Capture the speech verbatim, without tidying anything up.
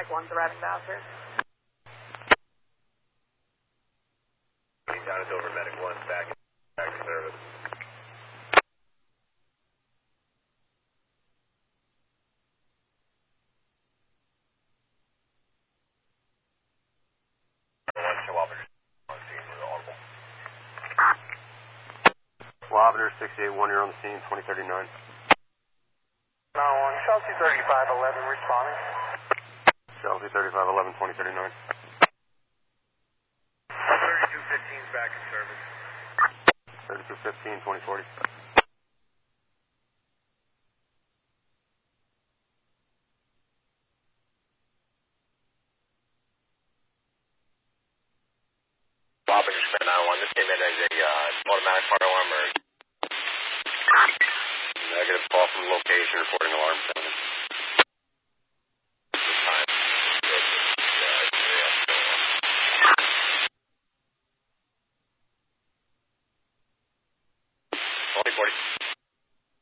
one, Threat Ambassador. Down at Dover, Medic one, back, back to service. One, show officer on scene for the audible. Kilometer six eight one, you're on the scene, twenty thirty-nine. nine one, Chelsea thirty-five eleven responding. Chelsea thirty-five eleven, twenty thirty-nine. thirty-two fifteen is back in service. thirty-two fifteen, twenty forty. Officer Smith nine one, this came in as a uh, automatic fire alarm or negative call from location reporting alarm sounded. This time. twenty forty.